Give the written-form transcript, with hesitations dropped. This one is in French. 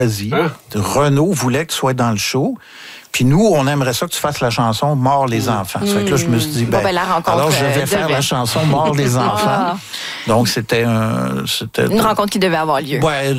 Vas-y. Renaud voulait que tu sois dans le show. Puis nous, on aimerait ça que tu fasses la chanson « Mort les enfants ». Ça fait que là, je me suis dit, la rencontre, alors je vais faire la chanson « Mort les enfants ». Donc, c'était une rencontre qui devait avoir lieu. Ouais,